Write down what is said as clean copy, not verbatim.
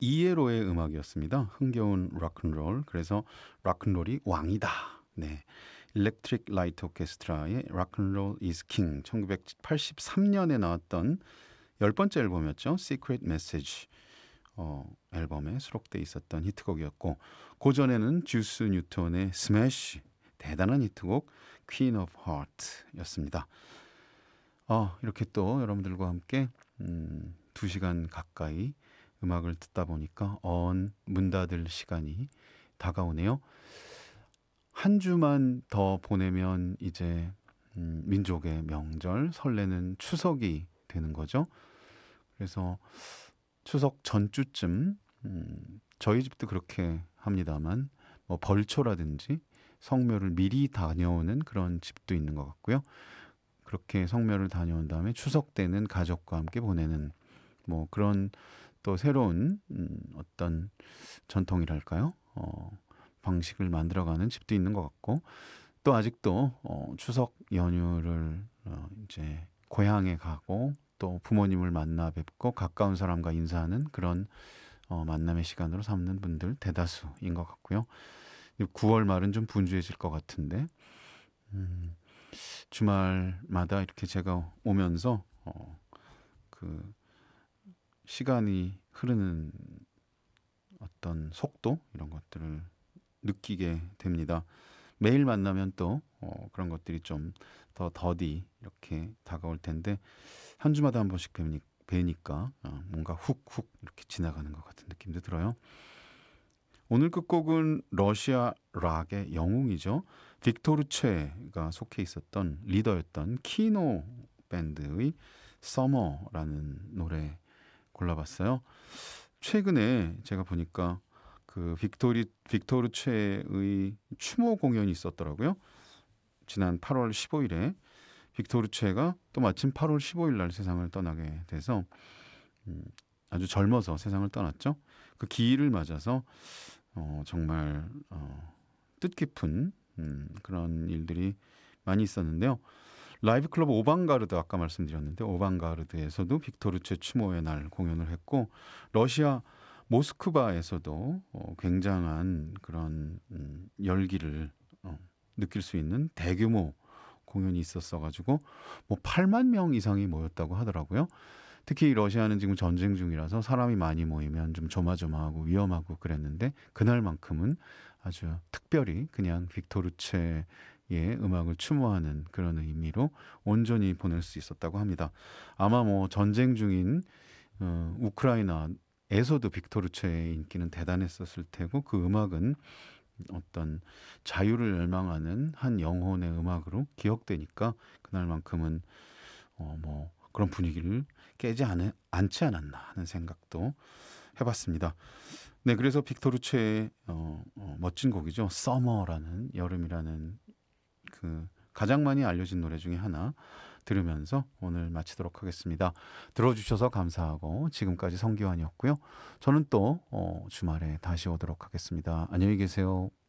이에로의 음악이었습니다. 흥겨운 락앤롤. 그래서 락앤롤이 왕이다. 네. 일렉트릭 라이트 오케스트라의 락앤롤 is king 1983년에 나왔던 10번째 앨범이었죠. Secret Message 앨범에 수록돼 있었던 히트곡이었고 고전에는 주스 뉴턴의 스매시 대단한 히트곡 Queen of Heart였습니다. 이렇게 또 여러분들과 함께 2시간 가까이 음악을 듣다 보니까 문 닫을 시간이 다가오네요. 한 주만 더 보내면 이제 민족의 명절 설레는 추석이 되는 거죠. 그래서 추석 전주쯤 저희 집도 그렇게 합니다만 뭐 벌초라든지 성묘를 미리 다녀오는 그런 집도 있는 것 같고요. 그렇게 성묘를 다녀온 다음에 추석 때는 가족과 함께 보내는 뭐 그런 또 새로운 어떤 전통이랄까요? 방식을 만들어가는 집도 있는 것 같고 또 아직도 추석 연휴를 이제 고향에 가고 또 부모님을 만나 뵙고 가까운 사람과 인사하는 그런 만남의 시간으로 삼는 분들 대다수인 것 같고요. 9월 말은 좀 분주해질 것 같은데 주말마다 이렇게 제가 오면서 그 시간이 흐르는 어떤 속도 이런 것들을 느끼게 됩니다. 매일 만나면 또 그런 것들이 좀 더 더디 이렇게 다가올 텐데 한 주마다 한 번씩 뵈니까 뭔가 훅훅 이렇게 지나가는 것 같은 느낌도 들어요. 오늘 끝곡은 러시아 락의 영웅이죠. 빅토르체가 속해 있었던 리더였던 키노 밴드의 서머라는 노래 골라봤어요. 최근에 제가 보니까 그 빅토르체의 추모 공연이 있었더라고요. 지난 8월 15일에 빅토르체가 또 마침 8월 15일 날 세상을 떠나게 돼서 아주 젊어서 세상을 떠났죠. 그 기일을 맞아서 정말 뜻깊은 그런 일들이 많이 있었는데요. 라이브 클럽 오방가르드 아까 말씀드렸는데 오방가르드에서도 빅토르체 추모의 날 공연을 했고 러시아 모스크바에서도 굉장한 그런 열기를 느낄 수 있는 대규모 공연이 있었어가지고 뭐 8만 명 이상이 모였다고 하더라고요. 특히 러시아는 지금 전쟁 중이라서 사람이 많이 모이면 좀 조마조마하고 위험하고 그랬는데 그날만큼은 아주 특별히 그냥 빅토르체의 음악을 추모하는 그런 의미로 온전히 보낼 수 있었다고 합니다. 아마 뭐 전쟁 중인 우크라이나에서도 빅토르체의 인기는 대단했었을 테고 그 음악은 어떤 자유를 열망하는 한 영혼의 음악으로 기억되니까 그날만큼은 뭐 그런 분위기를 깨지 않지 않았나 하는 생각도 해봤습니다. 네, 그래서 빅토르체의 멋진 곡이죠. 서머라는 여름이라는 그 가장 많이 알려진 노래 중에 하나 들으면서 오늘 마치도록 하겠습니다. 들어주셔서 감사하고 지금까지 성기환이었고요. 저는 또 주말에 다시 오도록 하겠습니다. 안녕히 계세요.